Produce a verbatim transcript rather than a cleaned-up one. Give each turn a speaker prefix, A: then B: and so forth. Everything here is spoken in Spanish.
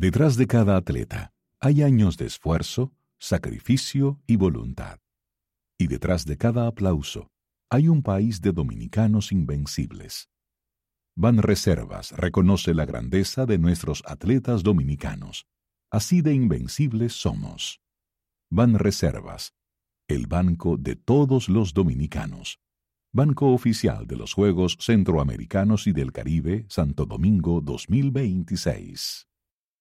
A: Detrás de cada atleta hay años de esfuerzo, sacrificio y voluntad. Y detrás de cada aplauso hay un país de dominicanos invencibles. Banreservas reconoce la grandeza de nuestros atletas dominicanos. Así de invencibles somos. Banreservas, el banco de todos los dominicanos. Banco oficial de los Juegos Centroamericanos y del Caribe, Santo Domingo dos mil veintiséis.